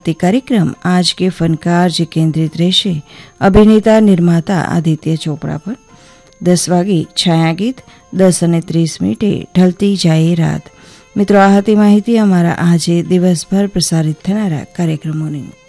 તે કાર્યक्रम आज के फनकार जे केंद्रित રહેશે અભિનેતા નિર્માતા આદિત્ય ચોપડા પર 10 વાગે છાયા ગીત 10:30 ઢલતી જાય રાત. મિત્રો, આ હતી માહિતી અમારા આજે દિવસભર પ્રસારિત થનારા કાર્યક્રમોની.